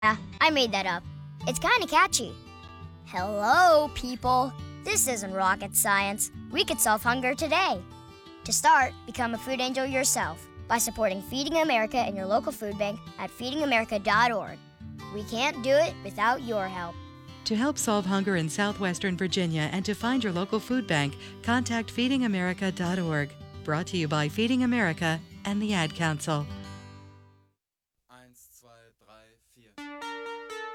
I made that up. It's kind of catchy. Hello, people. This isn't rocket science. We could solve hunger today. To start, become a food angel yourself by supporting Feeding America and your local food bank at feedingamerica.org. We can't do it without your help. To help solve hunger in southwestern Virginia and to find your local food bank, contact feedingamerica.org. Brought to you by Feeding America and the Ad Council.